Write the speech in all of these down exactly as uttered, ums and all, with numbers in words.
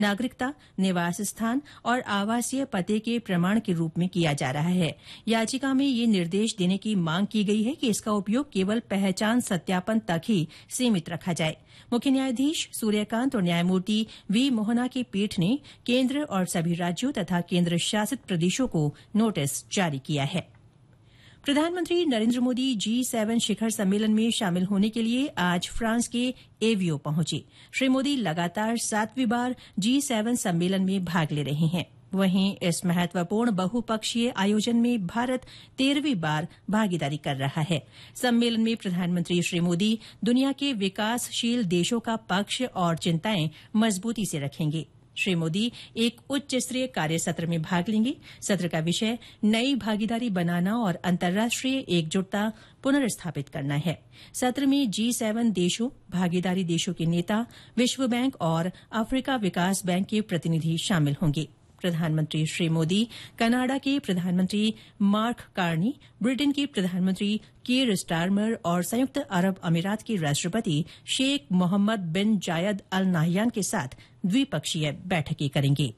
नागरिकता, निवास स्थान और आवासीय पते के प्रमाण के रूप में किया जा रहा है। याचिका में ये निर्देश देने की मांग की गई है कि इसका उपयोग केवल पहचान सत्यापन तक ही सीमित रखा जाए। मुख्य न्यायाधीश सूर्यकांत और न्यायमूर्ति वी मोहना की पीठ ने केंद्र और सभी राज्यों तथा केंद्र शासित प्रदेशों को नोटिस जारी किया है। प्रधानमंत्री नरेंद्र मोदी जी सेवन शिखर सम्मेलन में शामिल होने के लिए आज फ्रांस के एवियो पहुंचे। श्री मोदी लगातार सातवीं बार जी सेवन सम्मेलन में भाग ले रहे हैं। वहीं इस महत्वपूर्ण बहुपक्षीय आयोजन में भारत तेरहवीं बार भागीदारी कर रहा है। सम्मेलन में प्रधानमंत्री श्री मोदी दुनिया के विकासशील देशों का पक्ष और चिंताएं मजबूती से रखेंगे। श्री मोदी एक उच्च स्तरीय कार्य सत्र में भाग लेंगे। सत्र का विषय नई भागीदारी बनाना और अंतर्राष्ट्रीय एकजुटता पुनर्स्थापित करना है। सत्र में जी सेवन देशों, भागीदारी देशों के नेता, विश्व बैंक और अफ्रीका विकास बैंक के प्रतिनिधि शामिल होंगे। प्रधानमंत्री श्री मोदी कनाडा के प्रधानमंत्री मार्क कार्नी, ब्रिटेन के प्रधानमंत्री कीर स्टारमर और संयुक्त अरब अमीरात के राष्ट्रपति शेख मोहम्मद बिन जायद अल नाहयान के साथ द्विपक्षीय बैठकें करेंगे।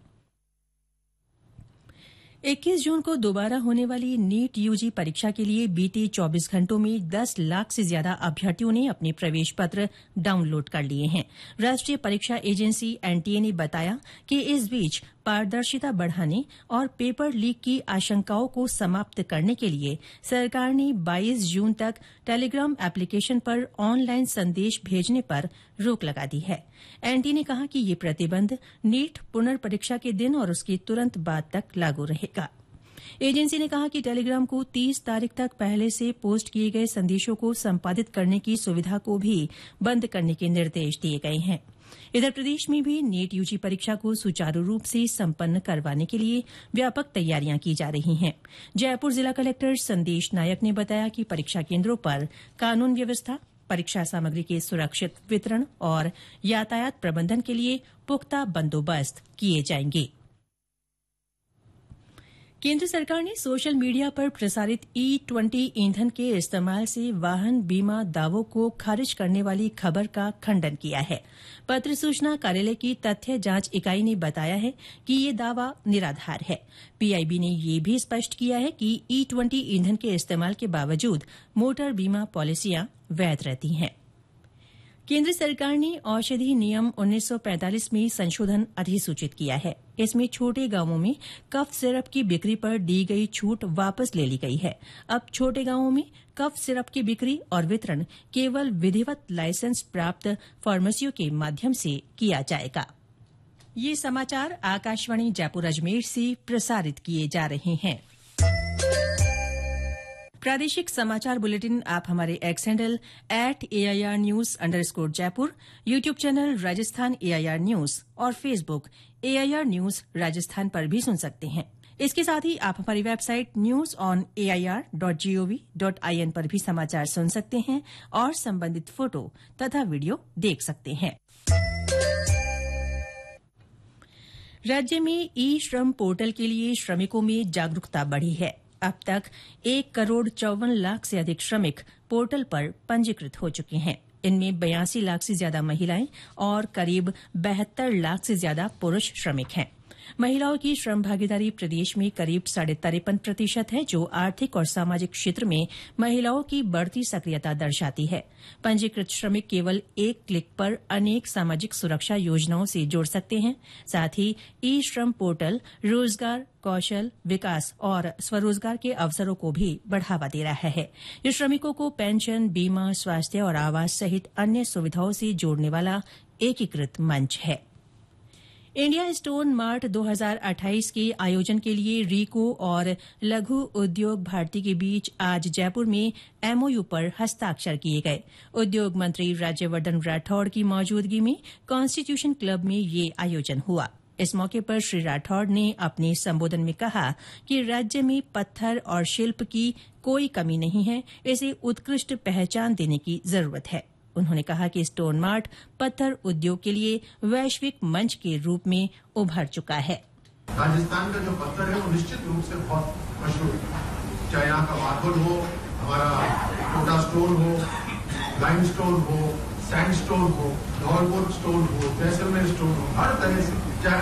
इक्कीस जून को दोबारा होने वाली नीट यूजी परीक्षा के लिए बीते चौबीस घंटों में दस लाख से ज्यादा अभ्यर्थियों ने अपने प्रवेश पत्र डाउनलोड कर लिए हैं। राष्ट्रीय परीक्षा एजेंसी एनटीए ने बताया कि इस बीच पारदर्शिता बढ़ाने और पेपर लीक की आशंकाओं को समाप्त करने के लिए सरकार ने बाईस जून तक टेलीग्राम एप्लीकेशन पर ऑनलाइन संदेश भेजने पर रोक लगा दी है। एनटीए ने कहा कि ये प्रतिबंध नीट पुनर्परीक्षा के दिन और उसके तुरंत बाद तक लागू रहेगा। एजेंसी ने कहा कि टेलीग्राम को तीस तारीख तक पहले से पोस्ट किए गए संदेशों को संपादित करने की सुविधा को भी बंद करने के निर्देश दिए गए हैं। इधर प्रदेश में भी नीट यूजी परीक्षा को सुचारू रूप से संपन्न करवाने के लिए व्यापक तैयारियां की जा रही हैं। जयपुर जिला कलेक्टर संदेश नायक ने बताया कि परीक्षा केंद्रों पर कानून व्यवस्था, परीक्षा सामग्री के सुरक्षित वितरण और यातायात प्रबंधन के लिए पुख्ता बंदोबस्त किए जाएंगे। केंद्र सरकार ने सोशल मीडिया पर प्रसारित ई ट्वेंटी ईंधन के इस्तेमाल से वाहन बीमा दावों को खारिज करने वाली खबर का खंडन किया है। पत्र सूचना कार्यालय की तथ्य जांच इकाई ने बताया है कि ये दावा निराधार है। पीआईबी ने यह भी स्पष्ट किया है कि ई ट्वेंटी ईंधन के इस्तेमाल के बावजूद मोटर बीमा पॉलिसियां वैध रहती हैं। केंद्र सरकार ने औषधि नियम उन्नीस सौ पैंतालीस में संशोधन अधिसूचित किया है। इसमें छोटे गांवों में कफ सिरप की बिक्री पर दी गई छूट वापस ले ली गई है। अब छोटे गांवों में कफ सिरप की बिक्री और वितरण केवल विधिवत लाइसेंस प्राप्त फार्मेसियों के माध्यम से किया जाएगा। ये समाचार आकाशवाणी जयपुर अजमेर से प्रसारित किए जा रहे हैं। प्रादेशिक समाचार बुलेटिन आप हमारे x handle at AIR news underscore Jaipur, YouTube channel Rajasthan AIR news और फेसबुक एआईआर न्यूज राजस्थान पर भी सुन सकते हैं। इसके साथ ही आप हमारी website news on AIR dot gov dot IN पर भी समाचार सुन सकते हैं और संबंधित फोटो तथा वीडियो देख सकते हैं। राज्य में ई श्रम पोर्टल के लिए श्रमिकों में जागरूकता बढ़ी है। अब तक एक करोड़ चौवन लाख से अधिक श्रमिक पोर्टल पर पंजीकृत हो चुके हैं। इनमें बयासी लाख से ज्यादा महिलाएं और करीब बहत्तर लाख से ज्यादा पुरुष श्रमिक हैं। महिलाओं की श्रम भागीदारी प्रदेश में करीब साढ़े तिरपन प्रतिशत है, जो आर्थिक और सामाजिक क्षेत्र में महिलाओं की बढ़ती सक्रियता दर्शाती है। पंजीकृत श्रमिक केवल एक क्लिक पर अनेक सामाजिक सुरक्षा योजनाओं से जुड़ सकते हैं। साथ ही ई श्रम पोर्टल रोजगार, कौशल विकास और स्वरोजगार के अवसरों को भी बढ़ावा दे रहा है। ये श्रमिकों को पेंशन, बीमा, स्वास्थ्य और आवास सहित अन्य सुविधाओं से जोड़ने वाला एकीकृत मंच है। इंडिया स्टोन मार्ट दो हज़ार अट्ठाईस के आयोजन के लिए रीको और लघु उद्योग भारती के बीच आज जयपुर में एमओयू पर हस्ताक्षर किए गए। उद्योग मंत्री राज्यवर्धन राठौड़ की मौजूदगी में कॉन्स्टिट्यूशन क्लब में ये आयोजन हुआ। इस मौके पर श्री राठौड़ ने अपने संबोधन में कहा कि राज्य में पत्थर और शिल्प की कोई कमी नहीं है, इसे उत्कृष्ट पहचान देने की जरूरत है। उन्होंने कहा कि स्टोन मार्ट पत्थर उद्योग के लिए वैश्विक मंच के रूप में उभर चुका है। राजस्थान का जो पत्थर है वो निश्चित रूप से बहुत मशहूर है, चाहे यहाँ का मार्बल हो, हमारा कोटा स्टोन हो, लाइमस्टोन हो, सैंडस्टोन हो, धौलपुर स्टोन हो, जैसलमेर स्टोन हो, हर तरह से चाहे